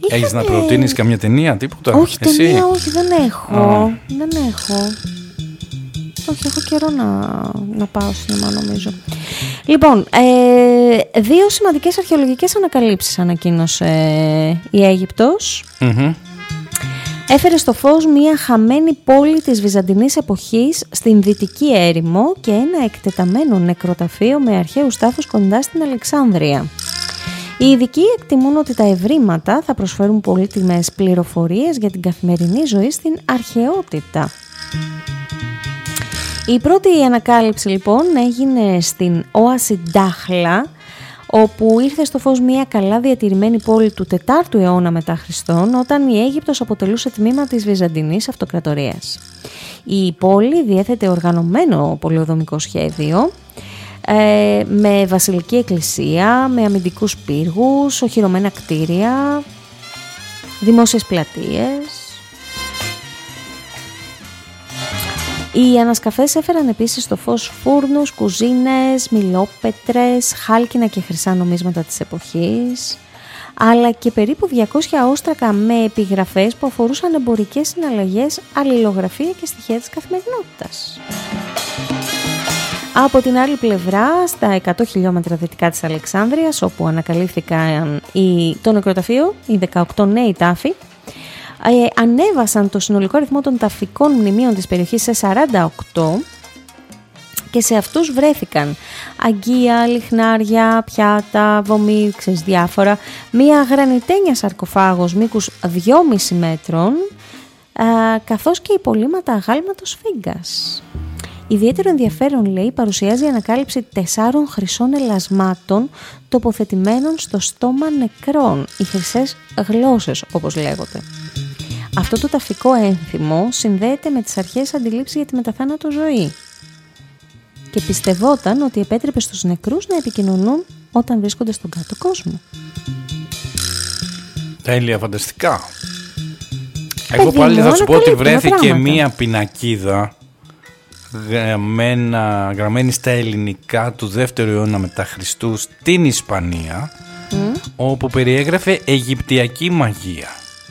Έχεις να προτείνεις καμιά ταινία, τίποτα? Όχι, εσύ? ταινία, όχι, δεν έχω. Δεν έχω. Όχι, έχω καιρό να πάω σινεμά, νομίζω. Λοιπόν, 2 σημαντικές αρχαιολογικές ανακαλύψεις ανακοίνωσε η Αίγυπτος. Έφερε στο φως μια χαμένη πόλη της Βυζαντινής εποχής στην Δυτική Έρημο και ένα εκτεταμένο νεκροταφείο με αρχαίους τάφους κοντά στην Αλεξάνδρεια. Οι ειδικοί εκτιμούν ότι τα ευρήματα θα προσφέρουν πολύτιμες πληροφορίες για την καθημερινή ζωή στην αρχαιότητα. Η πρώτη ανακάλυψη λοιπόν έγινε στην Όαση Ντάχλα, όπου ήρθε στο φως μια καλά διατηρημένη πόλη του 4ου αιώνα μετά Χριστόν, όταν η Αίγυπτος αποτελούσε τμήμα της Βυζαντινής Αυτοκρατορίας. Η πόλη διέθετε οργανωμένο πολεοδομικό σχέδιο, με βασιλική εκκλησία, με αμυντικούς πύργους, οχυρωμένα κτίρια, δημόσιες πλατείες. Οι ανασκαφές έφεραν επίσης στο φως φούρνους, κουζίνες, μιλόπετρες, χάλκινα και χρυσά νομίσματα της εποχής, αλλά και περίπου 200 όστρακα με επιγραφές που αφορούσαν εμπορικές συναλλαγές, αλληλογραφία και στοιχεία της καθημερινότητας. Από την άλλη πλευρά, στα 100 χιλιόμετρα δυτικά της Αλεξάνδρειας, όπου ανακαλύφθηκαν το νεκροταφείο, οι 18 νέοι τάφοι, ανέβασαν το συνολικό αριθμό των ταφικών μνημείων της περιοχής σε 48 και σε αυτούς βρέθηκαν αγκία, λιχνάρια, πιάτα, βωμί, διάφορα, μία γρανιτένια σαρκοφάγος μήκους 2,5 μέτρων, καθώς και υπολείμματα αγάλματος φύγκας. Ιδιαίτερο ενδιαφέρον, λέει, παρουσιάζει η ανακάλυψη 4 χρυσών ελασμάτων τοποθετημένων στο στόμα νεκρών, οι χρυσές γλώσσες όπως λέγονται. Αυτό το ταφικό ένθυμο συνδέεται με τις αρχαίες αντιλήψεις για τη μεταθάνατο ζωή και πιστευόταν ότι επέτρεπε στους νεκρούς να επικοινωνούν όταν βρίσκονται στον κάτω κόσμο. Τέλεια, φανταστικά. Εγώ πάλι θα σου πω ότι βρέθηκε μία πινακίδα γραμμένη στα ελληνικά του 2ου αιώνα μετά Χριστού στην Ισπανία, όπου περιέγραφε Αιγυπτιακή μαγεία.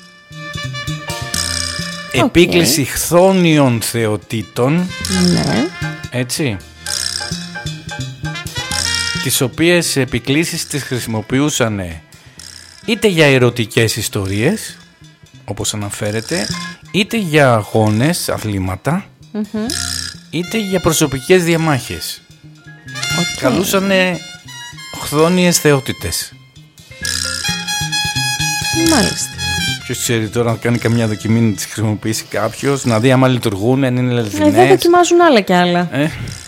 Επίκληση χθόνιων θεοτήτων, ναι. Έτσι, τις οποίες επικλήσεις τις χρησιμοποιούσαν είτε για ερωτικές ιστορίες, όπως αναφέρεται, είτε για αγώνες, αθλήματα, είτε για προσωπικές διαμάχες. Καλούσανε χθόνιες θεότητες. Μάλιστα. Ποιος ξέρει τώρα να κάνει καμιά δοκιμή να τις χρησιμοποιήσει κάποιος, να δει άμα λειτουργούν, αν είναι αληθινές. Εδώ δοκιμάζουν άλλα κι άλλα.